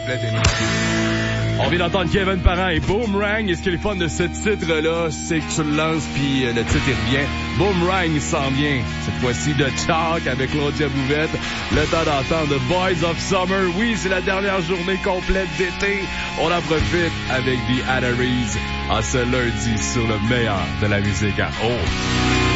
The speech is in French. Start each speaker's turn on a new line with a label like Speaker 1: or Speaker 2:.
Speaker 1: complète d'énergie. On vient d'entendre Kevin Parent et Boomerang. Et ce qui est le fun de ce titre-là, c'est que tu le lances puis le titre il revient. Boomerang s'en vient. Cette fois-ci de Chalk avec Claudia Bouvette. Le temps d'entendre The Boys of Summer. Oui, c'est la dernière journée complète d'été. On en profite avec The Adderys en ce lundi sur le meilleur de la musique à Haute.